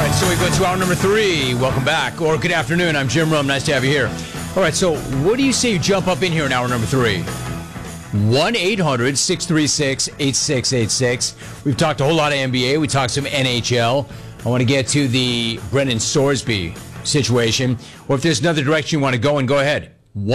right, so we go to hour number 3. Welcome back, or good afternoon. I'm Jim Rome. Nice to have you here. All right, so what do you say you jump up in here in hour number 3? 1-800-636-8686. We've talked a whole lot of NBA. We talked some NHL. I want to get to the Brendan Sorsby situation. Or if there's another direction you want to go in, go ahead.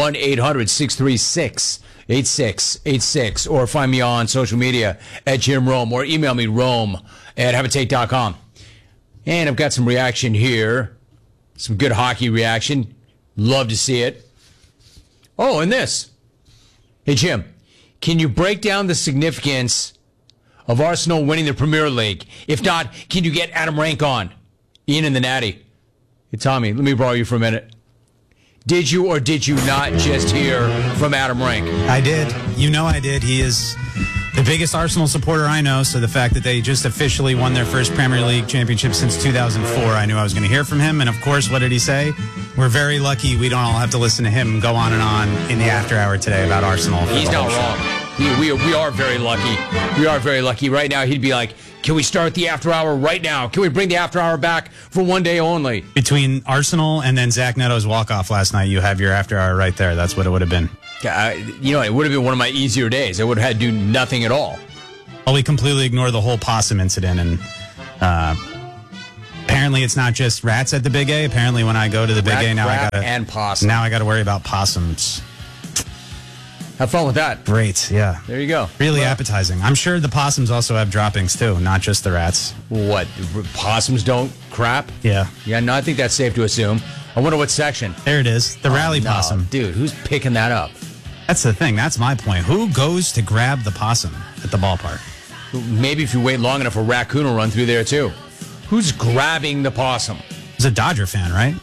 1-800-636-8686. Or find me on social media at Jim Rome. Or email me, rome@habitate.com. And I've got some reaction here. Some good hockey reaction. Love to see it. Oh, and this. Hey, Jim, can you break down the significance of Arsenal winning the Premier League? If not, can you get Adam Rank on? Ian and the Natty. Hey, Tommy, let me borrow you for a minute. Did you or did you not just hear from Adam Rank? I did. You know I did. He is the biggest Arsenal supporter I know, so the fact that they just officially won their first Premier League championship since 2004, I knew I was going to hear from him. And, of course, what did he say? We're very lucky we don't all have to listen to him go on and on in the after hour today about Arsenal. He's not wrong. We are very lucky. We are very lucky. Right now, he'd be like, can we start the after hour right now? Can we bring the after hour back for one day only? Between Arsenal and then Zach Neto's walk-off last night, you have your after hour right there. That's what it would have been. It would have been one of my easier days. I would have had to do nothing at all. Well, we completely ignore the whole possum incident, and apparently it's not just rats at the Big A. Apparently when I go to the Big A now, I got to worry about possums. Have fun with that. Great, yeah. There you go. Really appetizing. I'm sure the possums also have droppings too, not just the rats. What? Possums don't crap? Yeah. Yeah, no, I think that's safe to assume. I wonder what section. There it is. The rally possum. Dude, who's picking that up? That's the thing. That's my point. Who goes to grab the possum at the ballpark? Maybe if you wait long enough, a raccoon will run through there too. Who's grabbing the possum? He's a Dodger fan, right?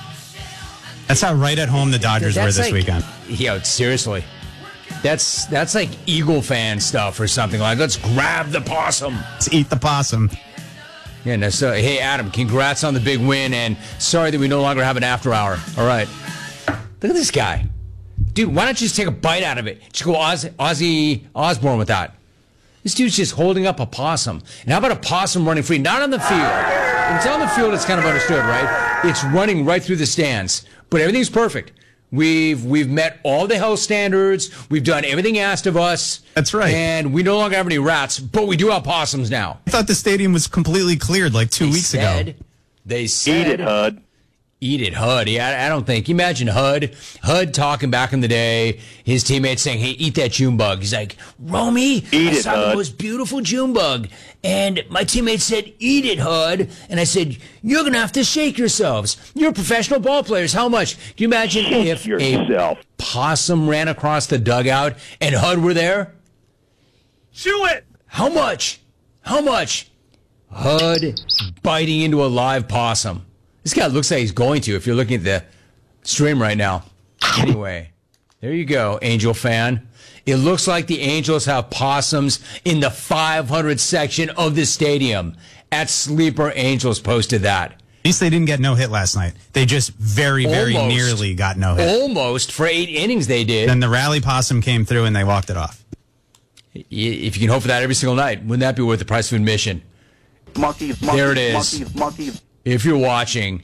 That's how right at home the Dodgers were this weekend. Yeah, seriously. That's like Eagle fan stuff or something. Like, let's grab the possum. Let's eat the possum. Yeah, no, so, hey, Adam, congrats on the big win, and sorry that we no longer have an after hour. All right. Look at this guy. Dude, why don't you just take a bite out of it? Just go Ozzy Osbourne with that. This dude's just holding up a possum. And how about a possum running free? Not on the field. If it's on the field, it's kind of understood, right? It's running right through the stands. But everything's perfect. We've met all the health standards. We've done everything asked of us. That's right. And we no longer have any rats, but we do have possums now. I thought the stadium was completely cleared like 2 weeks ago. They said, eat it, Hud. Eat it, Hud. Yeah, I don't think. Imagine Hud talking back in the day, his teammates saying, hey, eat that June bug. He's like, Romy, I saw the most beautiful June bug. And my teammates said, eat it, Hud. And I said, you're going to have to shake yourselves. You're professional ball players. How much? Can you imagine if a possum ran across the dugout and Hud were there? Chew it. How much? How much? Hud biting into a live possum. This guy looks like he's going to if you're looking at the stream right now. Anyway, there you go, Angel fan. It looks like the Angels have possums in the 500 section of the stadium. At Sleeper Angels posted that. At least they didn't get no hit last night. They just very nearly got no hit. Almost. For 8 innings they did. Then the rally possum came through and they walked it off. If you can hope for that every single night, wouldn't that be worth the price of admission? Monkeys, there it is. Monkeys. If you're watching.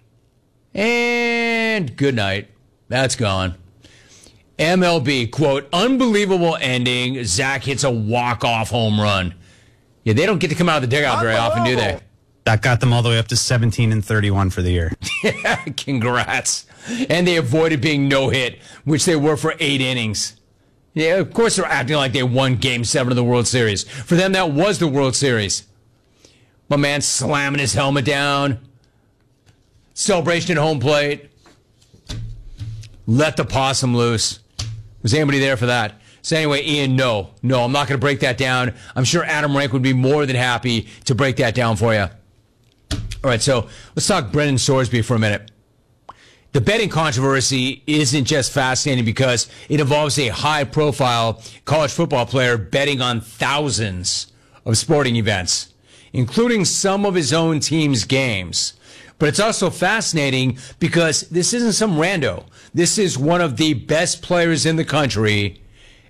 And good night. That's gone. MLB, quote, unbelievable ending. Zach hits a walk-off home run. Yeah, they don't get to come out of the dugout very often, do they? That got them all the way up to 17-31 for the year. Yeah, congrats. And they avoided being no-hit, which they were for 8 innings. Yeah, of course they're acting like they won Game 7 of the World Series. For them, that was the World Series. My man slamming his helmet down. Celebration at home plate. Let the possum loose. Was anybody there for that? So anyway, Ian, no, I'm not going to break that down. I'm sure Adam Rank would be more than happy to break that down for you. All right, so let's talk Brendan Sorsby for a minute. The betting controversy isn't just fascinating because it involves a high-profile college football player betting on thousands of sporting events, including some of his own team's games. But it's also fascinating because this isn't some rando. This is one of the best players in the country,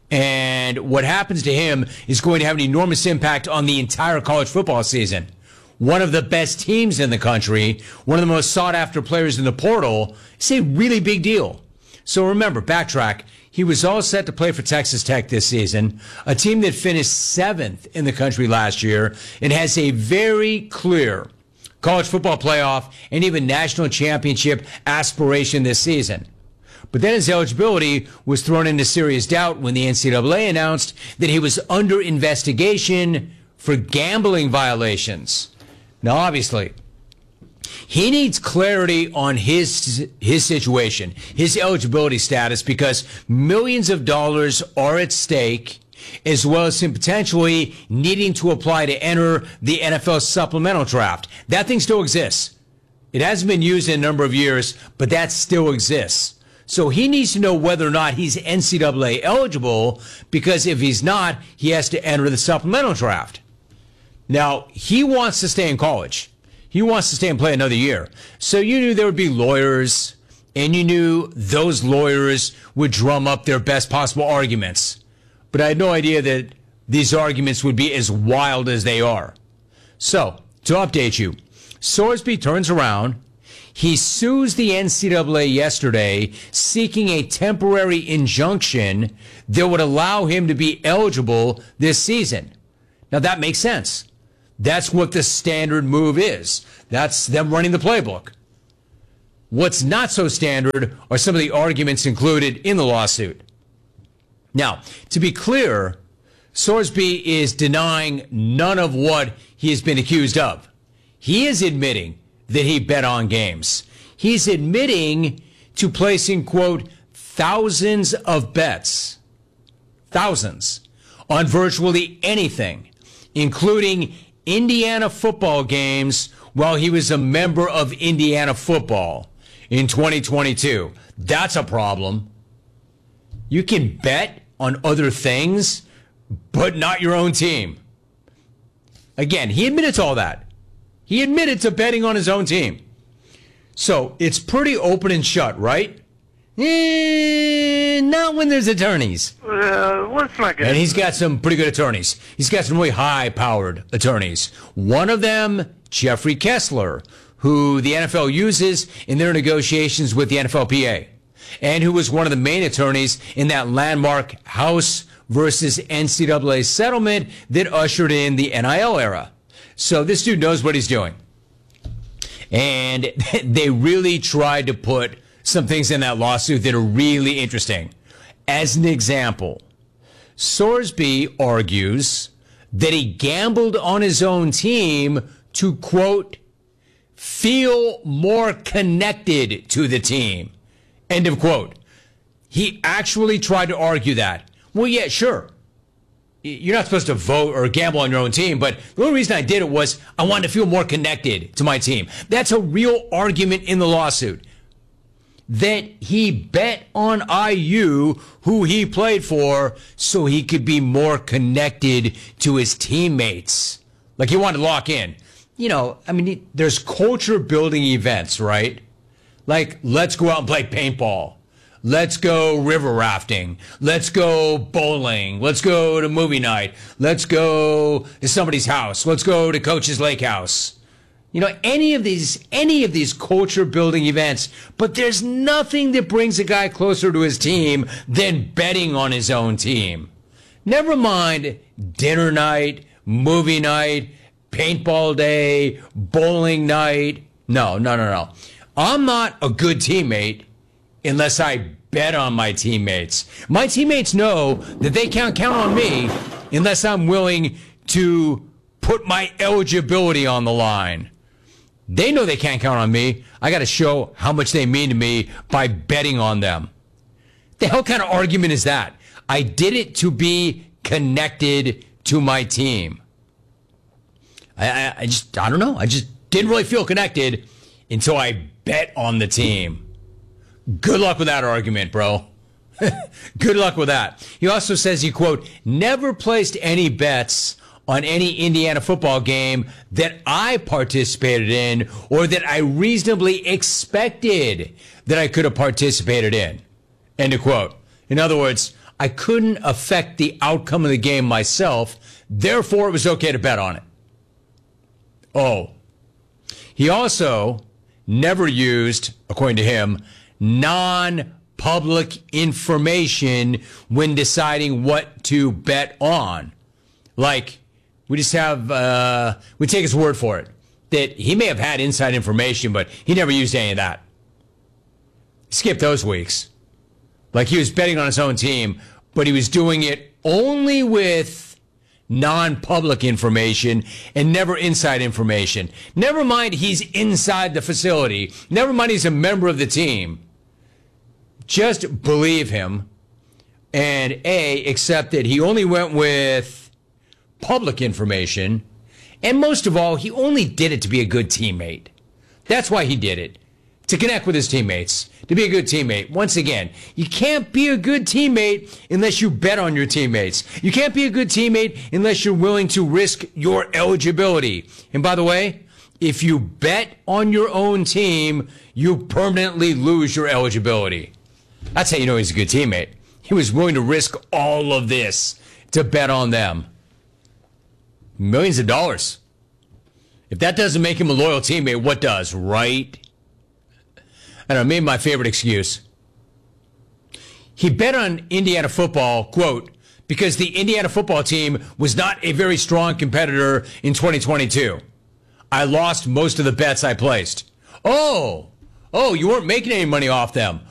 and what happens to him is going to have an enormous impact on the entire college football season. one of the best teams in the country, one of the most sought-after players in the portal, it's a really big deal. So remember, backtrack, he was all set to play for Texas Tech this season, a team that finished 7th in the country last year and has a very clear college football playoff and even national championship aspiration this season. But then his eligibility was thrown into serious doubt when the NCAA announced that he was under investigation for gambling violations. Now, obviously, he needs clarity on his situation, his eligibility status, because millions of dollars are at stake, as well as him potentially needing to apply to enter the NFL supplemental draft. That thing still exists. It hasn't been used in a number of years, but that still exists. So he needs to know whether or not he's NCAA eligible, because if he's not, he has to enter the supplemental draft. Now, he wants to stay in college. He wants to stay and play another year. So you knew there would be lawyers, and you knew those lawyers would drum up their best possible arguments. But I had no idea that these arguments would be as wild as they are. So, to update you, Sorsby turns around. He sues the NCAA yesterday, seeking a temporary injunction that would allow him to be eligible this season. Now, that makes sense. That's what the standard move is. That's them running the playbook. What's not so standard are some of the arguments included in the lawsuit. Now, to be clear, Sorsby is denying none of what he has been accused of. He is admitting that he bet on games. He's admitting to placing, quote, thousands of bets, thousands, on virtually anything, including Indiana football games while he was a member of Indiana football in 2022. That's a problem. You can bet on other things, but not your own team. Again, he admitted to all that. He admitted to betting on his own team. So it's pretty open and shut, right? Not when there's attorneys. Let's not get. And he's got some pretty good attorneys. He's got some really high-powered attorneys. One of them, Jeffrey Kessler, who the NFL uses in their negotiations with the NFLPA, and who was one of the main attorneys in that landmark House versus NCAA settlement that ushered in the NIL era. So this dude knows what he's doing. And they really tried to put some things in that lawsuit that are really interesting. As an example, Sorsby argues that he gambled on his own team to, quote, feel more connected to the team, end of quote. He actually tried to argue that. Well, yeah, sure. You're not supposed to vote or gamble on your own team, but the only reason I did it was I wanted to feel more connected to my team. That's a real argument in the lawsuit. That he bet on IU, who he played for, so he could be more connected to his teammates. Like he wanted to lock in. You know, I mean, there's culture building events, right? Like, let's go out and play paintball. Let's go river rafting. Let's go bowling. Let's go to movie night. Let's go to somebody's house. Let's go to Coach's Lake House. You know, any of these culture building events, but there's nothing that brings a guy closer to his team than betting on his own team. Never mind dinner night, movie night, paintball day, bowling night. No. I'm not a good teammate unless I bet on my teammates. My teammates know that they can't count on me unless I'm willing to put my eligibility on the line. They know they can't count on me. I got to show how much they mean to me by betting on them. The hell kind of argument is that? I did it to be connected to my team. I don't know. I just didn't really feel connected until I bet on the team. Good luck with that argument, bro. Good luck with that. He also says he, quote, never placed any bets on any Indiana football game that I participated in or that I reasonably expected that I could have participated in. End of quote. In other words, I couldn't affect the outcome of the game myself, therefore it was okay to bet on it. Oh, He also never used, according to him, non-public information when deciding what to bet on. Like, we just have, we take his word for it, that he may have had inside information, but he never used any of that. Skip those weeks. Like, he was betting on his own team, but he was doing it only with non-public information and never inside information. Never mind he's inside the facility. Never mind he's a member of the team. Just believe him and accept that he only went with public information, and most of all, he only did it to be a good teammate. That's why he did it. To connect with his teammates, to be a good teammate. Once again, you can't be a good teammate unless you bet on your teammates. You can't be a good teammate unless you're willing to risk your eligibility. And by the way, if you bet on your own team, you permanently lose your eligibility. That's how you know he's a good teammate. He was willing to risk all of this to bet on them. Millions of dollars. If that doesn't make him a loyal teammate, what does, right? I don't know, maybe my favorite excuse. He bet on Indiana football, quote, because the Indiana football team was not a very strong competitor in 2022. I lost most of the bets I placed. Oh, you weren't making any money off them.